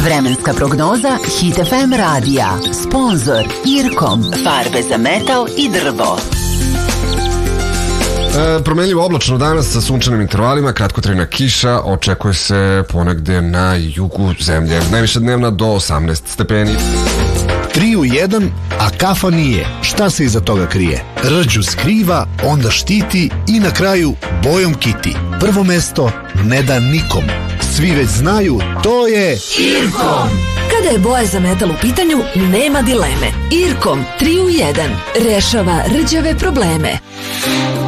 Vremenska prognoza Hit FM radija. Sponzor Irkom. Farbe za metal i drvo. Promenljivo oblačno danas sa sunčanim intervalima, kratkotrajna kiša, očekuje se ponegde na jugu zemlje. Najviša dnevna do 18 stepeni. 3 u 1, a kafa nije. Šta se iza toga krije? Rđu skriva, onda štiti i na kraju bojom kiti. Prvo mesto ne da nikom. Svi već znaju, to je Irkom. Kada je boja za metal u pitanju, nema dileme. Irkom 3 u 1 rešava rđave probleme.